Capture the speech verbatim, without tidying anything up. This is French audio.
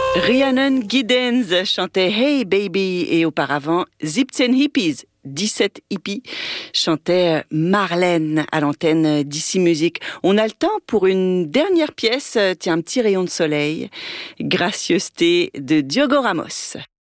Rhiannon Giddens chantait Hey Baby et auparavant siebzehn Hippies, dix-sept hippies, chantait Marlène à l'antenne d'Ici Musique. On a le temps pour une dernière pièce, tiens, un petit rayon de soleil, Gracieuseté de Diogo Ramos.